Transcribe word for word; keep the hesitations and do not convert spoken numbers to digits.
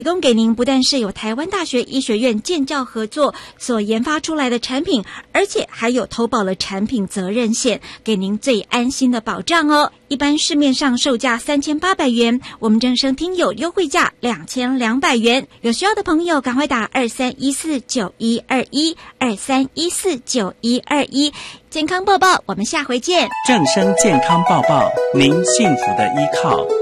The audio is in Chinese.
提供给您不但是有台湾大学医学院建教合作所研发出来的产品，而且还有投保了产品责任险，给您最安心的保障哦。一般市面上售价三千八百元，我们正声听友优惠价两千两百元。有需要的朋友赶快打二三一四九一二一二三一四九一二一。健康报报，我们下回见。 正声健康报报，您幸福的依靠。